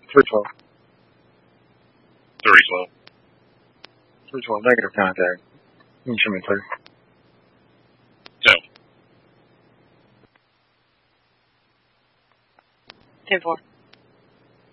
312. 312. 312, negative contact. You can show me clear. 10. 10-4.